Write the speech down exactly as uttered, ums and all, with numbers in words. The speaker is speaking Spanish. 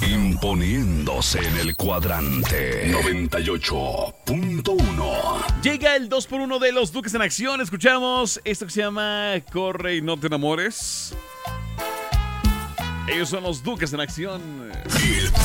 Imponiéndose en el cuadrante noventa y ocho punto uno. Llega el dos por uno de los Duques en Acción. Escuchamos esto que se llama Corre y no te enamores. Ellos son los Duques en Acción.